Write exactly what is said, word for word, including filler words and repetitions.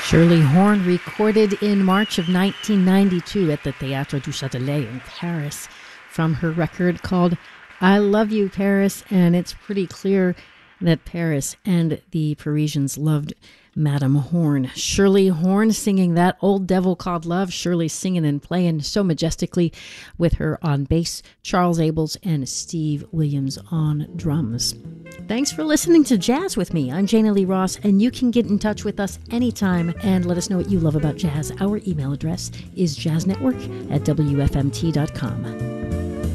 Shirley Horn recorded in March of nineteen ninety-two at the Théâtre du Châtelet in Paris from her record called I Love You, Paris, and it's pretty clear that Paris and the Parisians loved Madame Horn. Shirley Horn singing that old devil called love. Shirley singing and playing so majestically with her on bass, Charles Abels and Steve Williams on drums. Thanks for listening to Jazz with me. I'm Jana Lee Ross, and you can get in touch with us anytime and let us know what you love about jazz. Our email address is jazznetwork at W F M T dot com.